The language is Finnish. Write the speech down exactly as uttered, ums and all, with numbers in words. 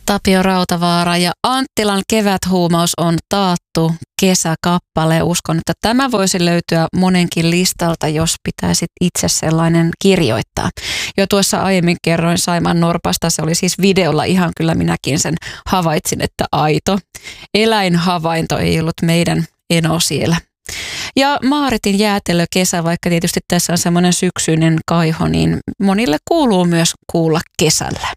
Tapio Rautavaara ja Anttilan Keväthuumaus on taattu kesäkappale. Uskon, että tämä voisi löytyä monenkin listalta, jos pitäisit itse sellainen kirjoittaa. Jo tuossa aiemmin kerroin Saimaan Norpasta, se oli siis videolla, ihan kyllä minäkin sen havaitsin, että aito eläinhavainto ei ollut meidän eno siellä. Ja Maaritin jäätelö kesä, vaikka tietysti tässä on semmoinen syksyinen kaiho, niin monille kuuluu myös kuulla kesällä.